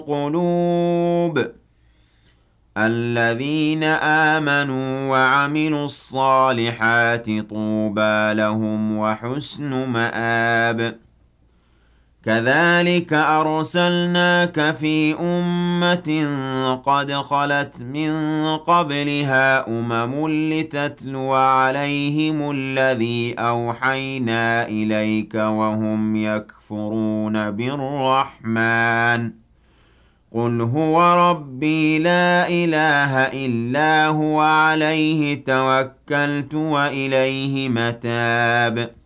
القلوب الذين آمنوا وعملوا الصالحات طوبى لهم وحسن مآب كذلك أرسلناك في أمة قد خلت من قبلها لتتلو عليهم الذي أوحينا إليك وهم يكفرون بالرحمن قل هو ربي لا إله إلا هو عليه توكلت وإليه متاب